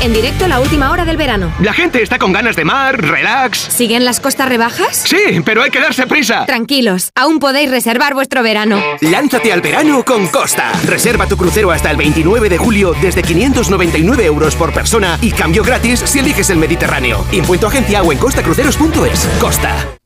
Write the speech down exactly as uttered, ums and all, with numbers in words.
En directo la última hora del verano. La gente está con ganas de mar, relax. ¿Siguen las costas rebajas? Sí, pero hay que darse prisa. Tranquilos, aún podéis reservar vuestro verano. Lánzate al verano con Costa. Reserva tu crucero hasta el veintinueve de julio desde quinientos noventa y nueve euros por persona y cambio gratis si eliges el Mediterráneo. Impuesto agencia o en costacruceros punto es. Costa.